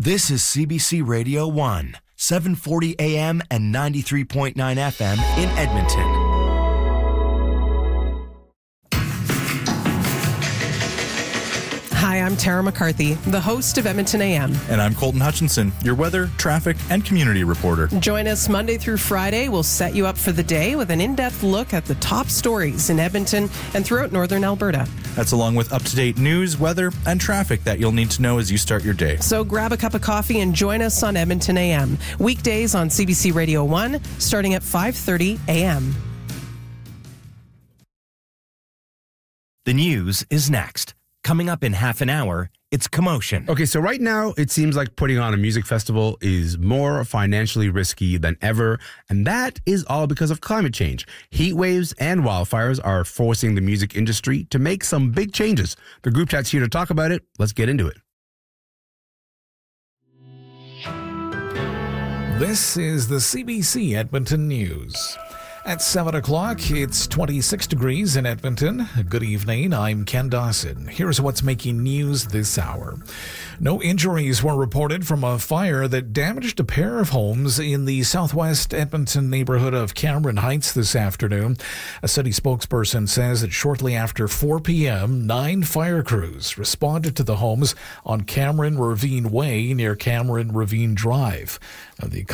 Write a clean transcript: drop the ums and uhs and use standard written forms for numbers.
This is CBC Radio 1, 740 AM and 93.9 FM in Edmonton. Hi, I'm Tara McCarthy, the host of Edmonton AM. And I'm Colton Hutchinson, your weather, traffic, and community reporter. Join us Monday through Friday. We'll set you up for the day with an in-depth look at the top stories in Edmonton and throughout northern Alberta. That's along with up-to-date news, weather, and traffic that you'll need to know as you start your day. So grab a cup of coffee and join us on Edmonton AM. Weekdays on CBC Radio 1, starting at 5:30 a.m. The news is next. Coming up in half an hour, it's Commotion. Okay, so right now, it seems like putting on a music festival is more financially risky than ever, and that is all because of climate change. Heat waves and wildfires are forcing the music industry to make some big changes. The group chat's here to talk about it. Let's get into it. This is the CBC Edmonton News. At 7 o'clock, it's 26 degrees in Edmonton. Good evening, I'm Ken Dawson. Here's what's making news this hour. No injuries were reported from a fire that damaged a pair of homes in the southwest Edmonton neighborhood of Cameron Heights this afternoon. A city spokesperson says that shortly after 4 p.m., 9 fire crews responded to the homes on Cameron Ravine Way near Cameron Ravine Drive. The